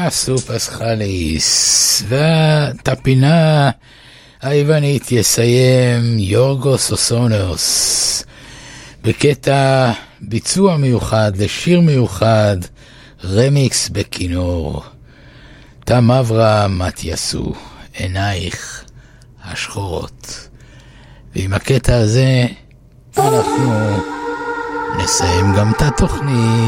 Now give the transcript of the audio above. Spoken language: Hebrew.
פסו פסחליס, ואת הפינה היוונית יסיים יורגוס אוסונוס בקטע ביצוע מיוחד לשיר מיוחד, רמיקס בכינור. תם אברהם מתיסו, עינייך השחורות. ועם הקטע הזה אנחנו נסיים גם את התוכנית.